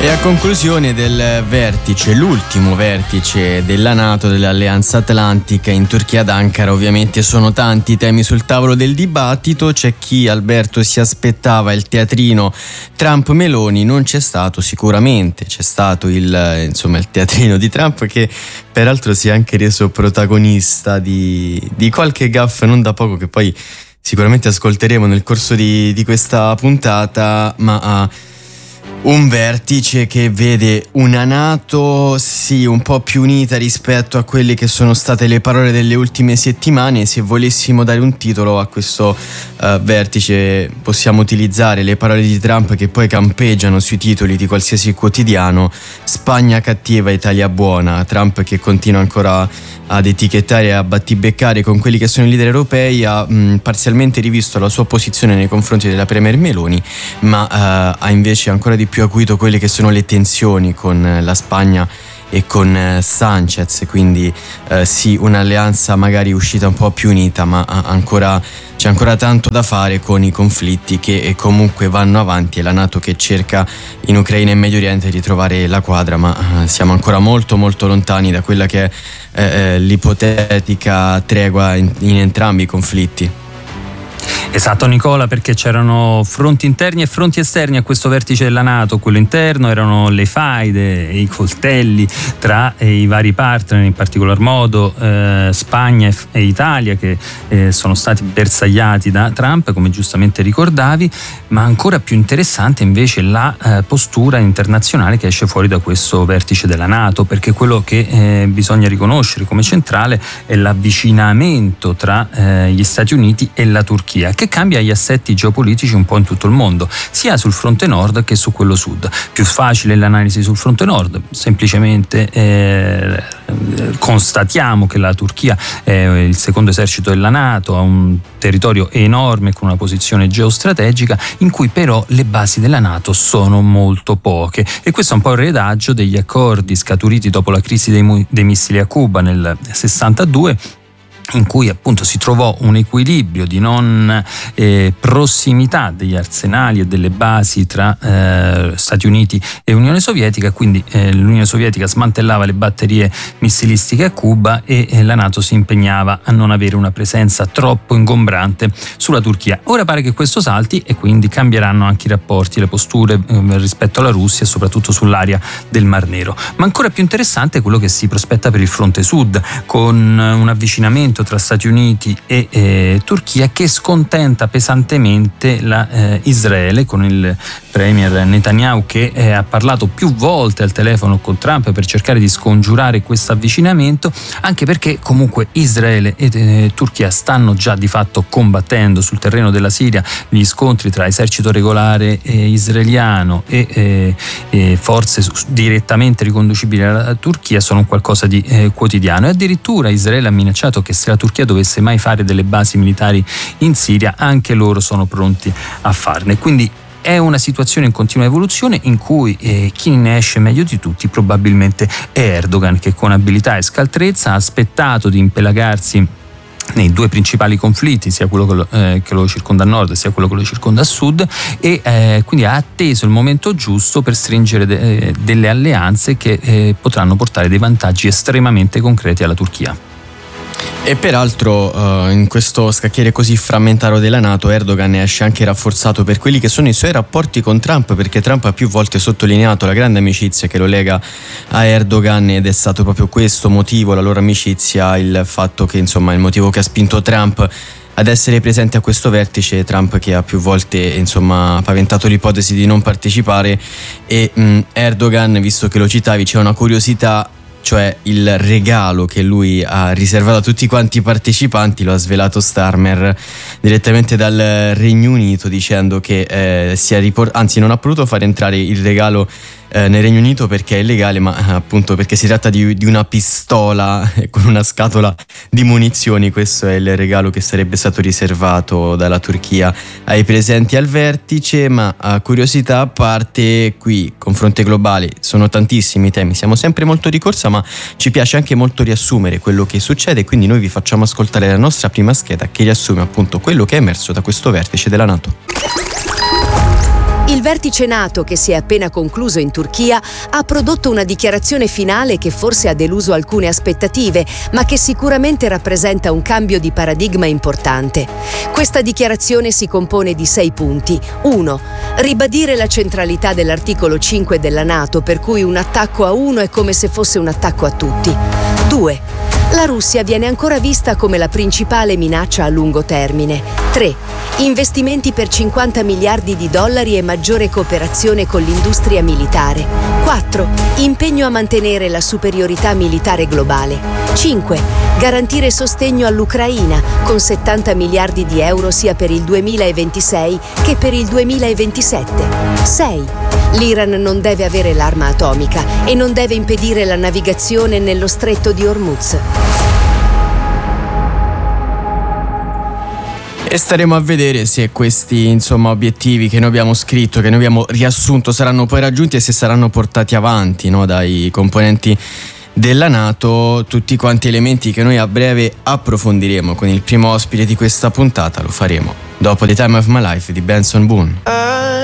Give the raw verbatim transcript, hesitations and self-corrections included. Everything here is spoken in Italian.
E a conclusione del vertice, l'ultimo vertice della NATO, dell'Alleanza Atlantica in Turchia ad Ankara, ovviamente sono tanti i temi sul tavolo del dibattito. C'è chi, Alberto, si aspettava il teatrino Trump-Meloni, non c'è stato sicuramente, c'è stato il, insomma, il teatrino di Trump, che peraltro si è anche reso protagonista di, di qualche gaffe non da poco, che poi sicuramente ascolteremo nel corso di, di questa puntata, ma ha un vertice che vede una NATO sì un po' più unita rispetto a quelle che sono state le parole delle ultime settimane. Se volessimo dare un titolo a questo uh, vertice possiamo utilizzare le parole di Trump, che poi campeggiano sui titoli di qualsiasi quotidiano: Spagna cattiva, Italia buona. Trump, che continua ancora ad etichettare e a battibeccare con quelli che sono i leader europei, ha mh, parzialmente rivisto la sua posizione nei confronti della premier Meloni, ma uh, ha invece ancora di più acuito quelle che sono le tensioni con la Spagna e con uh, Sanchez, quindi uh, sì, un'alleanza magari uscita un po' più unita, ma ancora c'è ancora tanto da fare con i conflitti che comunque vanno avanti, e la NATO che cerca in Ucraina e Medio Oriente di trovare la quadra, ma uh, siamo ancora molto molto lontani da quella che è eh, l'ipotetica tregua in, in entrambi i conflitti. Esatto, Nicola, perché c'erano fronti interni e fronti esterni a questo vertice della NATO. Quello interno erano le faide e i coltelli tra i vari partner, in particolar modo eh, Spagna e, e Italia, che eh, sono stati bersagliati da Trump, come giustamente ricordavi, ma ancora più interessante invece la eh, postura internazionale che esce fuori da questo vertice della NATO, perché quello che eh, bisogna riconoscere come centrale è l'avvicinamento tra eh, gli Stati Uniti e la Turchia, che cambia gli assetti geopolitici un po' in tutto il mondo, sia sul fronte nord che su quello sud. Più facile l'analisi sul fronte nord, semplicemente eh, constatiamo che la Turchia è il secondo esercito della NATO, ha un territorio enorme con una posizione geostrategica, in cui però le basi della NATO sono molto poche, e questo è un po' il redaggio degli accordi scaturiti dopo la crisi dei, mu- dei missili a Cuba nel sessantadue, in cui appunto si trovò un equilibrio di non eh, prossimità degli arsenali e delle basi tra eh, Stati Uniti e Unione Sovietica. Quindi eh, l'Unione Sovietica smantellava le batterie missilistiche a Cuba e eh, la NATO si impegnava a non avere una presenza troppo ingombrante sulla Turchia. Ora pare che questo salti, e quindi cambieranno anche i rapporti, le posture eh, rispetto alla Russia, soprattutto sull'area del Mar Nero. Ma ancora più interessante è quello che si prospetta per il fronte sud, con un avvicinamento tra Stati Uniti e eh, Turchia che scontenta pesantemente la, eh, Israele, con il premier Netanyahu che eh, ha parlato più volte al telefono con Trump per cercare di scongiurare questo avvicinamento, anche perché comunque Israele e eh, Turchia stanno già di fatto combattendo sul terreno della Siria. Gli scontri tra esercito regolare eh, israeliano e eh, eh, forze direttamente riconducibili alla Turchia sono qualcosa di eh, quotidiano, e addirittura Israele ha minacciato che se la Turchia dovesse mai fare delle basi militari in Siria, anche loro sono pronti a farne. Quindi è una situazione in continua evoluzione, in cui eh, chi ne esce meglio di tutti probabilmente è Erdogan, che con abilità e scaltrezza ha aspettato di impelagarsi nei due principali conflitti, sia quello che lo, eh, che lo circonda a nord sia quello che lo circonda a sud, e eh, quindi ha atteso il momento giusto per stringere de- eh, delle alleanze che eh, potranno portare dei vantaggi estremamente concreti alla Turchia. E peraltro uh, in questo scacchiere così frammentario della NATO, Erdogan ne esce anche rafforzato per quelli che sono i suoi rapporti con Trump, perché Trump ha più volte sottolineato la grande amicizia che lo lega a Erdogan, ed è stato proprio questo motivo, la loro amicizia, il fatto che insomma il motivo che ha spinto Trump ad essere presente a questo vertice. Trump che ha più volte insomma paventato l'ipotesi di non partecipare, e mh, Erdogan, visto che lo citavi, c'è una curiosità, cioè il regalo che lui ha riservato a tutti quanti i partecipanti. Lo ha svelato Starmer direttamente dal Regno Unito, dicendo che eh, si è riport- anzi non ha potuto far entrare il regalo eh, nel Regno Unito perché è illegale, ma appunto perché si tratta di, di una pistola con una scatola di munizioni. Questo è il regalo che sarebbe stato riservato dalla Turchia ai presenti al vertice. Ma a curiosità a parte, qui confronto globale sono tantissimi temi, siamo sempre molto di corsa, ma ci piace anche molto riassumere quello che succede, quindi noi vi facciamo ascoltare la nostra prima scheda che riassume appunto quello che è emerso da questo vertice della NATO. Il vertice NATO, che si è appena concluso in Turchia, ha prodotto una dichiarazione finale che forse ha deluso alcune aspettative, ma che sicuramente rappresenta un cambio di paradigma importante. Questa dichiarazione si compone di sei punti. uno. Ribadire la centralità dell'articolo cinque della NATO, per cui un attacco a uno è come se fosse un attacco a tutti. due. La Russia viene ancora vista come la principale minaccia a lungo termine. tre. Investimenti per cinquanta miliardi di dollari e maggiore cooperazione con l'industria militare. quattro. Impegno a mantenere la superiorità militare globale. cinque. Garantire sostegno all'Ucraina con settanta miliardi di euro sia per il duemilaventisei che per il duemilaventisette. sei. L'Iran non deve avere l'arma atomica e non deve impedire la navigazione nello stretto di Hormuz. E staremo a vedere se questi, insomma, obiettivi che noi abbiamo scritto, che noi abbiamo riassunto, saranno poi raggiunti e se saranno portati avanti, no, dai componenti della NATO. Tutti quanti elementi che noi a breve approfondiremo con il primo ospite di questa puntata. Lo faremo dopo The Time of My Life di Benson Boone.